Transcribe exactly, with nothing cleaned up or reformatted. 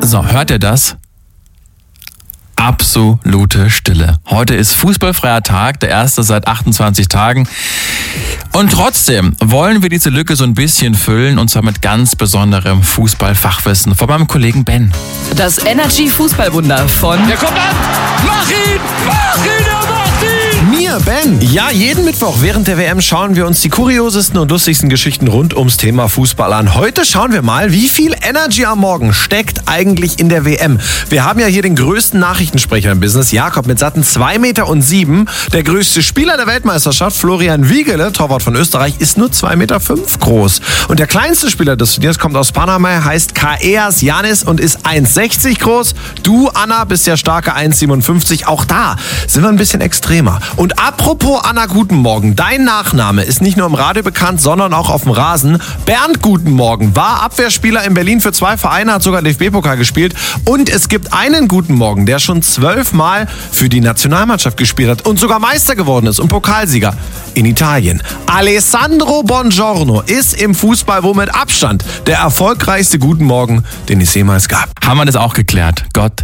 So, hört ihr das? Absolute Stille. Heute ist fußballfreier Tag, der erste seit achtundzwanzig Tagen. Und trotzdem wollen wir diese Lücke so ein bisschen füllen, und zwar mit ganz besonderem Fußballfachwissen von meinem Kollegen Ben. Das Energy Fußballwunder von... Der kommt an! Mach ihn! Mach ihn! Er macht ihn! Mir, Ben. Ja, jeden Mittwoch während der W M schauen wir uns die kuriosesten und lustigsten Geschichten rund ums Thema Fußball an. Heute schauen wir mal, wie viel Energy am Morgen steckt eigentlich in der W M. Wir haben ja hier den größten Nachrichtensprecher im Business, Jakob, mit satten zwei Meter sieben. Der größte Spieler der Weltmeisterschaft, Florian Wiegele, Torwart von Österreich, ist nur zwei Meter fünf groß. Und der kleinste Spieler des Turniers kommt aus Panama, heißt Kaeas Yanis und ist eins sechzig groß. Du, Anna, bist ja starke eins siebenundfünfzig. Auch da sind wir ein bisschen extremer. Und apropos Anna, guten Morgen. Dein Nachname ist nicht nur im Radio bekannt, sondern auch auf dem Rasen. Bernd, guten Morgen, war Abwehrspieler in Berlin für zwei Vereine, hat sogar D F B-Pokal gespielt. Und es gibt einen guten Morgen, der schon zwölfmal für die Nationalmannschaft gespielt hat und sogar Meister geworden ist und Pokalsieger in Italien. Alessandro Bongiorno ist im Fußball wohl mit Abstand der erfolgreichste Guten Morgen, den es jemals gab. Haben wir das auch geklärt? Gott